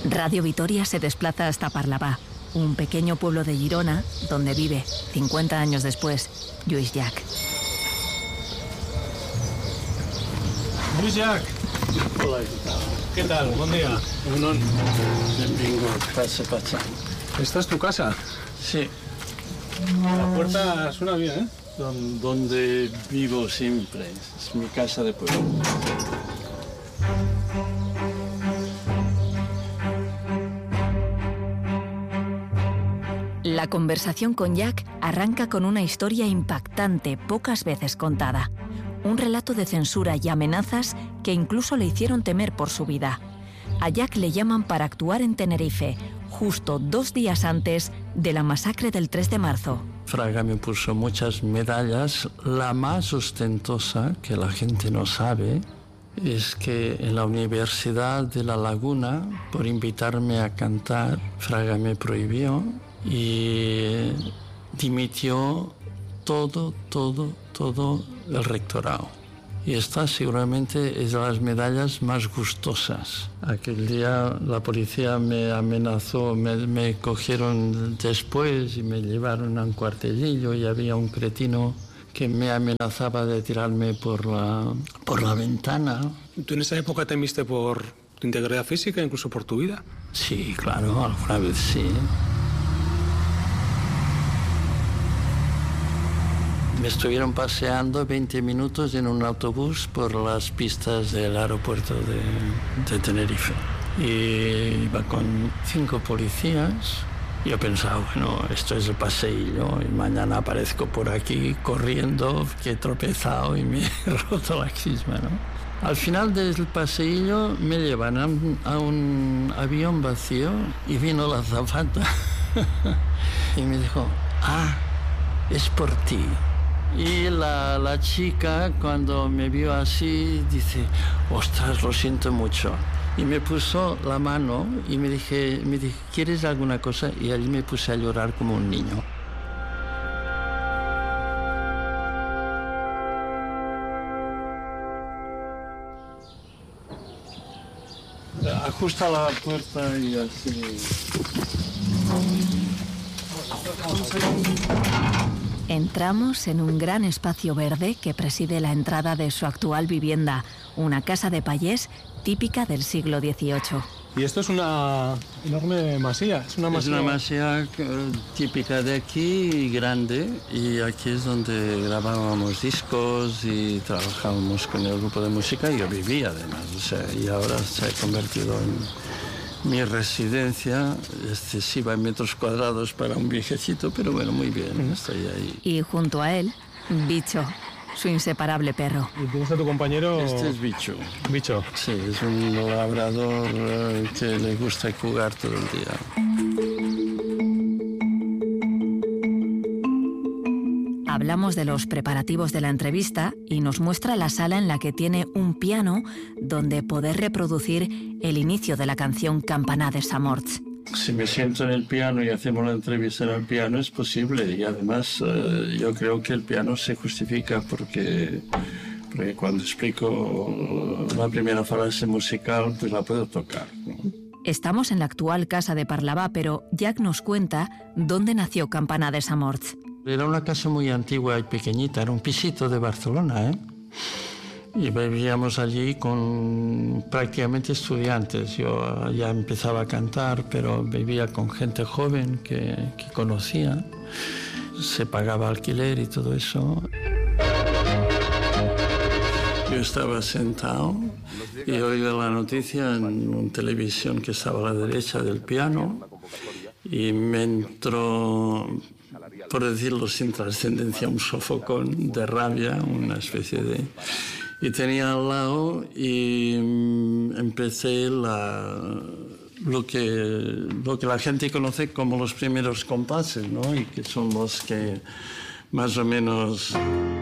Radio Vitoria se desplaza hasta Parlavà, un pequeño pueblo de Girona donde vive, 50 años después, Lluís Llach. Lluís Llach. Hola, ¿Qué tal? Buen día. Benvingut, pasa. ¿Esta es tu casa? Sí, La puerta suena bien, ¿eh? donde vivo siempre. Es mi casa de pueblo. La conversación con Llach arranca con una historia impactante, pocas veces contada. Un relato de censura y amenazas que incluso le hicieron temer por su vida. A Llach le llaman para actuar en Tenerife, justo 2 días antes de la masacre del 3 de marzo. Fraga me puso muchas medallas. La más ostentosa, que la gente no sabe, es que en la Universidad de La Laguna, por invitarme a cantar, Fraga me prohibió y dimitió todo el rectorado. Y esta seguramente es de las medallas más gustosas. Aquel día la policía me amenazó, me cogieron después y me llevaron a un cuartelillo y había un cretino que me amenazaba de tirarme por la ventana. ¿Tú en esa época temiste por tu integridad física, incluso por tu vida? Sí, claro, alguna vez sí. Me estuvieron paseando 20 minutos en un autobús por las pistas del aeropuerto de Tenerife. Y iba con 5 policías. Yo pensaba, bueno, esto es el paseillo y mañana aparezco por aquí corriendo, que he tropezado y me he roto la crisma, ¿no? Al final del paseillo me llevan a un avión vacío y vino la azafata y me dijo, es por ti. Y la chica, cuando me vio así, dice, ostras, lo siento mucho. Y me puso la mano y me dije, ¿quieres alguna cosa? Y allí me puse a llorar como un niño. Ajusta la puerta y así. Entramos en un gran espacio verde que preside la entrada de su actual vivienda, una casa de payés típica del siglo XVIII. Y esto es una enorme masía. Es una masía típica de aquí, grande, y aquí es donde grabábamos discos y trabajábamos con el grupo de música. Yo vivía además, y ahora se ha convertido en mi residencia, excesiva en metros cuadrados para un viejecito, pero bueno, muy bien, estoy ahí. Y junto a él, Bicho, su inseparable perro. ¿Y tienes a tu compañero? Este es Bicho. Bicho. Sí, es un labrador que le gusta jugar todo el día. Hablamos de los preparativos de la entrevista y nos muestra la sala en la que tiene un piano donde poder reproducir el inicio de la canción Campanades Amorts. Si me siento en el piano y hacemos la entrevista en el piano es posible y además yo creo que el piano se justifica porque cuando explico la primera frase musical pues la puedo tocar, ¿no? Estamos en la actual casa de Parlavà, pero Llach nos cuenta dónde nació Campanades Amorts. Era una casa muy antigua y pequeñita, era un pisito de Barcelona, ¿eh? Y vivíamos allí con prácticamente estudiantes. Yo ya empezaba a cantar, pero vivía con gente joven que conocía. Se pagaba alquiler y todo eso. Yo estaba sentado y oí la noticia en una televisión que estaba a la derecha del piano y me entró, por decirlo sin trascendencia, un sofocón de rabia, una especie de... Y tenía al lado y empecé lo que la gente conoce como los primeros compases, ¿no? Y que son los que más o menos